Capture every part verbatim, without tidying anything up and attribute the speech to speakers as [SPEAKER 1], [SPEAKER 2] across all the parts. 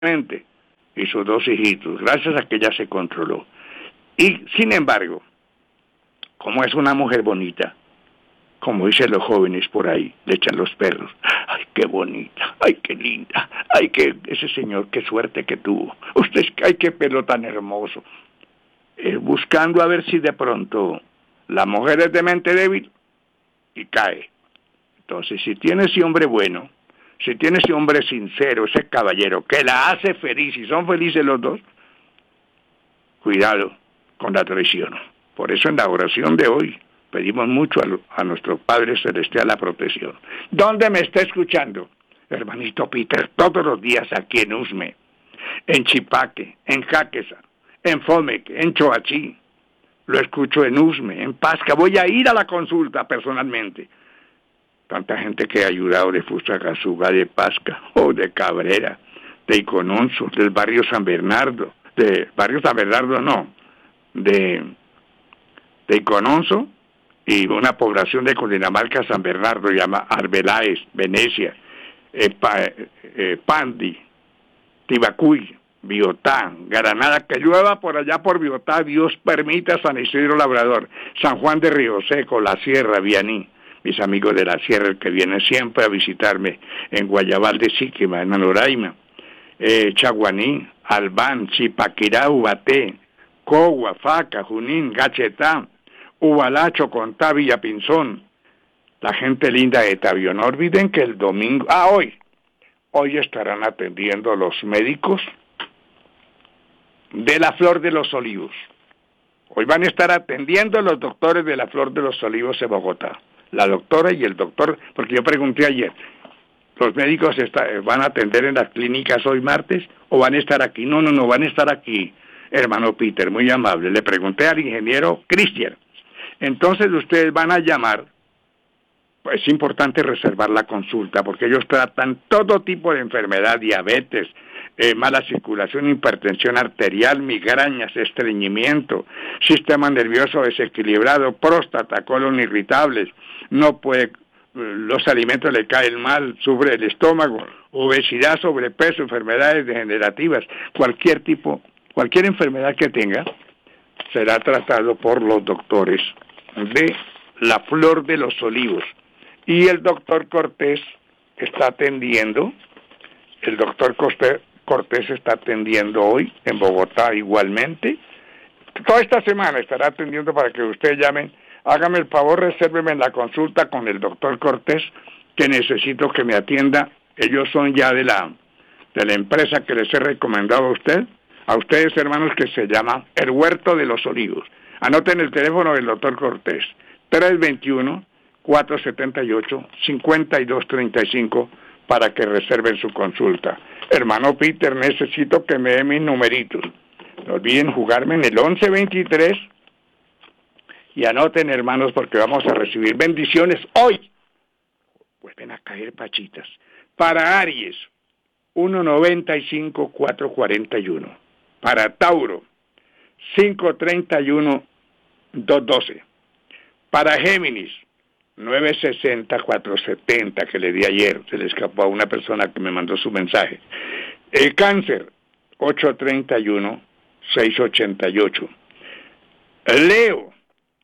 [SPEAKER 1] y sus dos hijitos, gracias a que ella se controló. Y sin embargo, como es una mujer bonita, como dicen los jóvenes por ahí, le echan los perros, ay, qué bonita, ay, qué linda, ay, qué, ese señor, qué suerte que tuvo, usted, ay, qué pelo tan hermoso, eh, buscando a ver si de pronto la mujer es de mente débil y cae. Entonces, si tiene ese hombre bueno, si tiene ese hombre sincero, ese caballero, que la hace feliz, y son felices los dos, cuidado con la traición. Por eso en la oración de hoy pedimos mucho a, a nuestro Padre Celestial la protección. ¿Dónde me está escuchando? Hermanito Peter, todos los días aquí en Usme, en Chipaque, en Jaquesa, en Fomeque, en Choachí. Lo escucho en Usme, en Pasca. Voy a ir a la consulta personalmente. Tanta gente que ha ayudado de Fusagasugá, de Pasca, o de Cabrera, de Icononso, del barrio San Bernardo, de barrio San Bernardo no, de, de Icononso, y una población de Cundinamarca, San Bernardo, llama Arbeláez, Venecia, eh, pa, eh, Pandi, Tibacuy, Biotá, Granada, que llueva por allá por Biotá, Dios permita, San Isidro Labrador, San Juan de Río Seco, La Sierra, Vianí, mis amigos de la Sierra que vienen siempre a visitarme en Guayabal de Síquima, en Anoraima, eh, Chaguaní, Albán, Chipaquirá, Ubaté, Cogua, Faca, Junín, Gachetá, Ubalacho, Contá, Villapinzón, la gente linda de Tabio. No olviden que el domingo, ah, hoy, hoy estarán atendiendo los médicos de la Flor de los Olivos. Hoy van a estar atendiendo los doctores de la Flor de los Olivos en Bogotá. La doctora y el doctor, porque yo pregunté ayer, ¿los médicos está, van a atender en las clínicas hoy martes o van a estar aquí? No, no, no, van a estar aquí, hermano Peter, muy amable. Le pregunté al ingeniero Cristian. Entonces ustedes van a llamar, pues es importante reservar la consulta, porque ellos tratan todo tipo de enfermedad, diabetes, eh, mala circulación, hipertensión arterial, migrañas, estreñimiento, sistema nervioso desequilibrado, próstata, colon irritables, no puede, los alimentos le caen mal, sufre el estómago, obesidad, sobrepeso, enfermedades degenerativas, cualquier tipo, cualquier enfermedad que tenga, será tratado por los doctores de la Flor de los Olivos. Y el doctor Cortés está atendiendo, el doctor Cortés está atendiendo hoy en Bogotá igualmente. Toda esta semana estará atendiendo para que ustedes llamen. Hágame el favor, resérveme en la consulta con el doctor Cortés, que necesito que me atienda. Ellos son ya de la, de la empresa que les he recomendado a usted, a ustedes hermanos, que se llama El Huerto de los Olivos. Anoten el teléfono del doctor Cortés, tres veintiuno, cuatrocientos setenta y ocho, cincuenta y dos treinta y cinco, para que reserven su consulta. Hermano Peter, necesito que me dé mis numeritos. No olviden jugarme en el once veintitrés y anoten, hermanos, porque vamos a recibir bendiciones hoy. Vuelven a caer pachitas. Para Aries, uno noventa y cinco, cuatrocientos cuarenta y uno. Para Tauro, cinco treinta y uno, doscientos doce. Para Géminis, nueve sesenta, cuatrocientos setenta, que le di ayer, se le escapó a una persona que me mandó su mensaje. El Cáncer, ocho treinta y uno, seiscientos ochenta y ocho. Leo,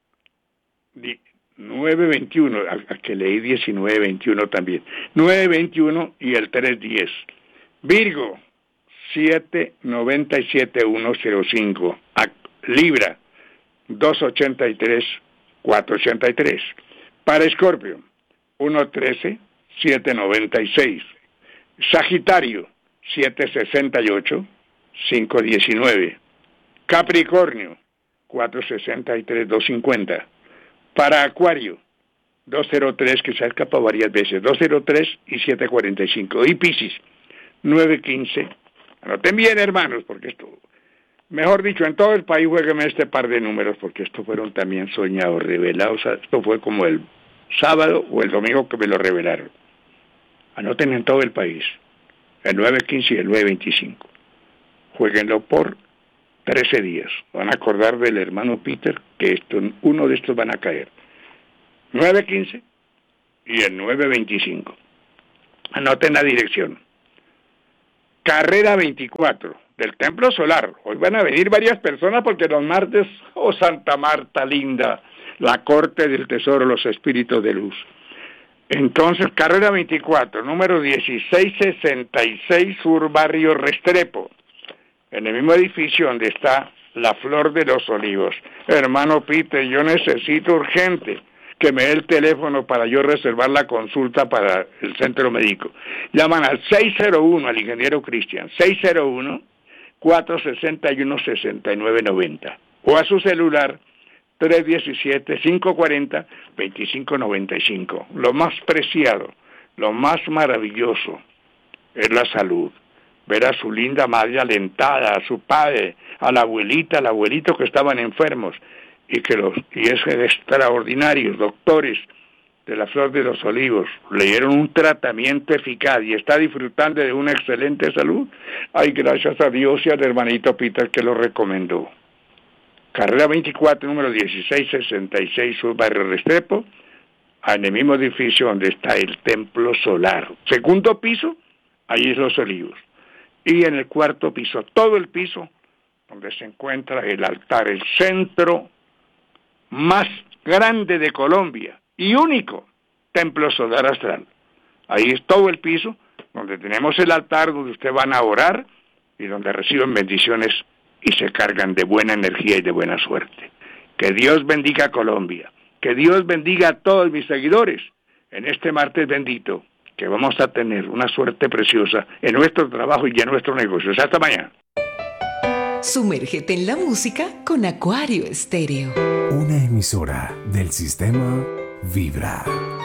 [SPEAKER 1] nueve veintiuno, a que leí diecinueve veintiuno también, nueve veintiuno y el tres diez. Virgo, siete noventa y siete, ciento cinco. Libra, dos ochenta y tres, cuatrocientos ochenta y tres. Para Escorpio, uno trece, setecientos noventa y seis. Sagitario, setecientos sesenta y ocho, quinientos diecinueve. Capricornio, cuatrocientos sesenta y tres, doscientos cincuenta. Para Acuario, doscientos tres, que se ha escapado varias veces, doscientos tres y setecientos cuarenta y cinco. Y Piscis, nueve quince. Anoten bien, hermanos, porque esto, mejor dicho, en todo el país jueguenme este par de números, porque estos fueron también soñados, revelados. Esto fue como el sábado o el domingo que me lo revelaron. Anoten en todo el país, el nueve quince y el nueve veinticinco. Jueguenlo por trece días. Van a acordar del hermano Peter que esto, uno de estos van a caer. nueve quince y el nueve veinticinco. Anoten la dirección. Carrera veinticuatro, del Templo Solar. Hoy van a venir varias personas porque los martes, oh Santa Marta linda, la corte del tesoro, los espíritus de luz. Entonces, carrera veinticuatro, número dieciséis sesenta y seis, Sur Barrio Restrepo, en el mismo edificio donde está la Flor de los Olivos. Hermano Peter, yo necesito urgente que me dé el teléfono para yo reservar la consulta para el centro médico. Llaman al seis cero uno, al ingeniero Cristian, seis cero uno, cuatro seis uno, seis nueve nueve cero, o a su celular tres uno siete, cinco cuatro cero, dos cinco nueve cinco. Lo más preciado, lo más maravilloso es la salud. Ver a su linda madre alentada, a su padre, a la abuelita, al abuelito que estaban enfermos, y que los y esos extraordinarios doctores de la Flor de los Olivos le dieron un tratamiento eficaz y está disfrutando de una excelente salud. Ay, gracias a Dios y al hermanito Peter que lo recomendó. Carrera veinticuatro, número dieciséis sesenta y seis, Sur Barrio Restrepo, en el mismo edificio donde está el Templo Solar. Segundo piso, ahí es Los Olivos. Y en el cuarto piso, todo el piso, donde se encuentra el altar, el centro más grande de Colombia y único templo solar astral. Ahí es todo el piso donde tenemos el altar, donde ustedes van a orar y donde reciben bendiciones y se cargan de buena energía y de buena suerte. Que Dios bendiga a Colombia, que Dios bendiga a todos mis seguidores en este martes bendito, que vamos a tener una suerte preciosa en nuestro trabajo y en nuestros negocios. Hasta mañana.
[SPEAKER 2] Sumérgete en la música con Acuario Estéreo.
[SPEAKER 3] Una emisora del sistema Vibra.